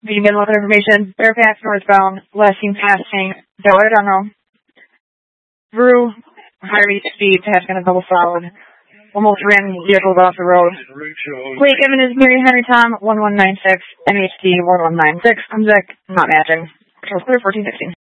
Vegan weather information. Fairfax northbound, Lessing passing Delaware. Through high speed, passing on a double solid. Almost ran vehicles off the road. Wake Evan is Mary Henry Tom 1196, MHD 1196. I'm Zach, not matching. Control clear 1416.